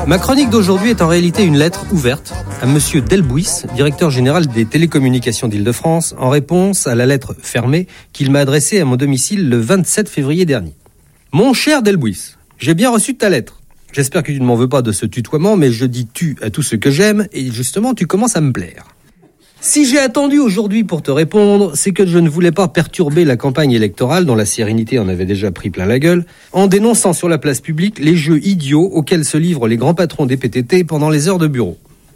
Ma chronique d'aujourd'hui est en réalité une lettre ouverte à Monsieur Delbouis, directeur général des télécommunications d'Île-de-France, en réponse à la lettre fermée qu'il m'a adressée à mon domicile le 27 février dernier. Mon cher Delbouis, j'ai bien reçu ta lettre. J'espère que tu ne m'en veux pas de ce tutoiement, mais je dis tu à tout ce que j'aime, et justement tu commences à me plaire. Si j'ai attendu aujourd'hui pour te répondre, c'est que je ne voulais pas perturber la campagne électorale dont la sérénité en avait déjà pris plein la gueule, en dénonçant sur la place publique les jeux idiots auxquels se livrent les grands patrons des PTT pendant les heures de bureau.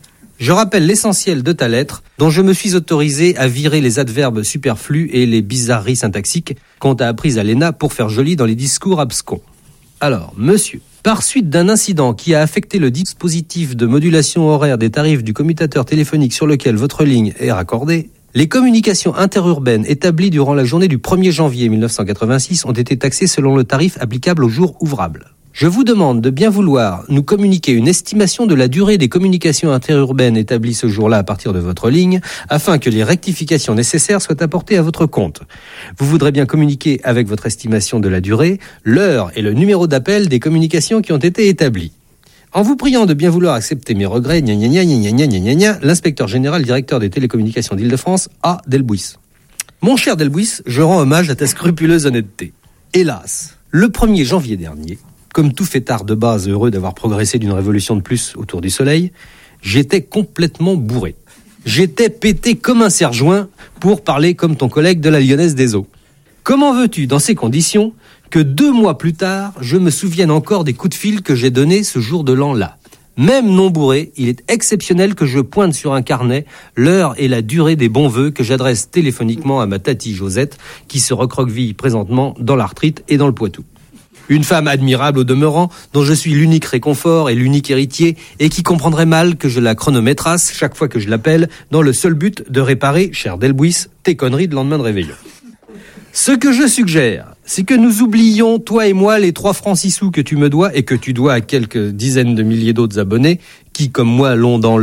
Je rappelle l'essentiel de ta lettre, dont je me suis autorisé à virer les adverbes superflus et les bizarreries syntaxiques qu'on t'a apprises à l'ENA pour faire joli dans les discours abscons. Alors, monsieur, par suite d'un incident qui a affecté le dispositif de modulation horaire des tarifs du commutateur téléphonique sur lequel votre ligne est raccordée, les communications interurbaines établies durant la journée du 1er janvier 1986 ont été taxées selon le tarif applicable au jour ouvrable. Je vous demande de bien vouloir nous communiquer une estimation de la durée des communications interurbaines établies ce jour-là à partir de votre ligne, afin que les rectifications nécessaires soient apportées à votre compte. Vous voudrez bien communiquer avec votre estimation de la durée, l'heure et le numéro d'appel des communications qui ont été établies. En vous priant de bien vouloir accepter mes regrets, l'inspecteur général directeur des télécommunications d'Île-de-France, A. Delbouis. Mon cher Delbouis, je rends hommage à ta scrupuleuse honnêteté. Hélas, le 1er janvier dernier, comme tout fêtard de base heureux d'avoir progressé d'une révolution de plus autour du soleil, j'étais complètement bourré. J'étais pété comme un serre-joint, pour parler comme ton collègue de la Lyonnaise des Eaux. Comment veux-tu, dans ces conditions, que 2 mois plus tard, je me souvienne encore des coups de fil que j'ai donnés ce jour de l'an-là ? Même non bourré, il est exceptionnel que je pointe sur un carnet l'heure et la durée des bons vœux que j'adresse téléphoniquement à ma tati Josette, qui se recroqueville présentement dans l'arthrite et dans le Poitou. Une femme admirable au demeurant, dont je suis l'unique réconfort et l'unique héritier, et qui comprendrait mal que je la chronométrasse chaque fois que je l'appelle, dans le seul but de réparer, cher Delbouis, tes conneries de lendemain de réveillon. Ce que je suggère, c'est que nous oublions, toi et moi, les 3 francs 6 sous que tu me dois et que tu dois à quelques dizaines de milliers d'autres abonnés qui, comme moi, l'ont dans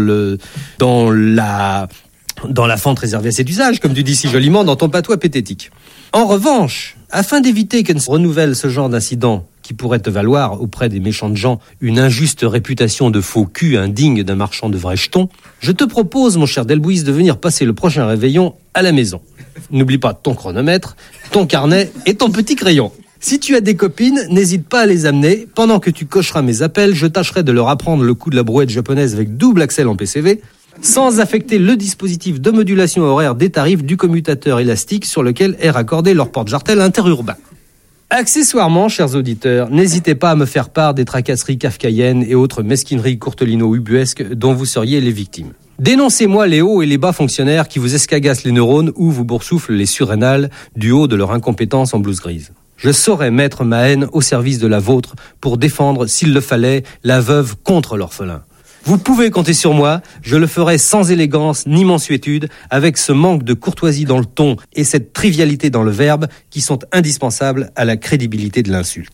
la fente réservée à cet usage, comme tu dis si joliment dans ton patois pététique. En revanche, afin d'éviter qu'elle se renouvelle ce genre d'incident qui pourrait te valoir auprès des méchantes gens une injuste réputation de faux cul indigne d'un marchand de vrais jetons, je te propose, mon cher Delbouis, de venir passer le prochain réveillon à la maison. N'oublie pas ton chronomètre, ton carnet et ton petit crayon. Si tu as des copines, n'hésite pas à les amener. Pendant que tu cocheras mes appels, je tâcherai de leur apprendre le coup de la brouette japonaise avec double axel en PCV, sans affecter le dispositif de modulation horaire des tarifs du commutateur élastique sur lequel est raccordé leur porte-jartel interurbain. Accessoirement, chers auditeurs, n'hésitez pas à me faire part des tracasseries kafkaïennes et autres mesquineries courtelino-ubuesques dont vous seriez les victimes. Dénoncez-moi les hauts et les bas fonctionnaires qui vous escagassent les neurones ou vous boursouflent les surrénales du haut de leur incompétence en blouse grise. Je saurais mettre ma haine au service de la vôtre pour défendre, s'il le fallait, la veuve contre l'orphelin. Vous pouvez compter sur moi, je le ferai sans élégance ni mansuétude, avec ce manque de courtoisie dans le ton et cette trivialité dans le verbe qui sont indispensables à la crédibilité de l'insulte.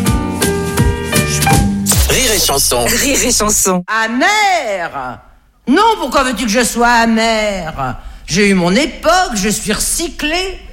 Rire et chanson. Rire et chanson. Amer ? Non, pourquoi veux-tu que je sois amer ? J'ai eu mon époque, je suis recyclé.